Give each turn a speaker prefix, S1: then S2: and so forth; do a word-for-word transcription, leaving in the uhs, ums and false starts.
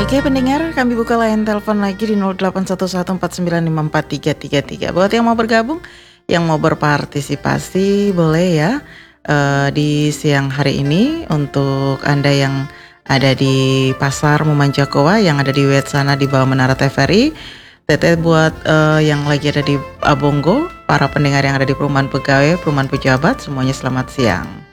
S1: Oke pendengar, kami buka line telepon lagi di nol delapan satu satu empat sembilan lima empat tiga tiga tiga. Buat yang mau bergabung, yang mau berpartisipasi boleh ya uh, di siang hari ini. Untuk Anda yang ada di Pasar Mumanjakowa, yang ada di Wet sana di bawah Menara T V R I. Teteh buat uh, yang lagi ada di Abonggo, para pendengar yang ada di perumahan pegawai, perumahan pejabat, semuanya selamat siang.